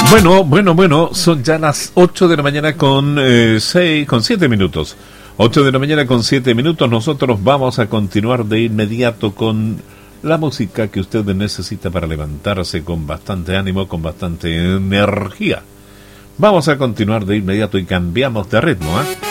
Bueno, son ya las 8 de la mañana con 7 minutos. 8 de la mañana con 7 minutos. Nosotros vamos a continuar de inmediato con la música que usted necesita para levantarse con bastante ánimo, con bastante energía. Vamos a continuar de inmediato y cambiamos de ritmo, ¿eh?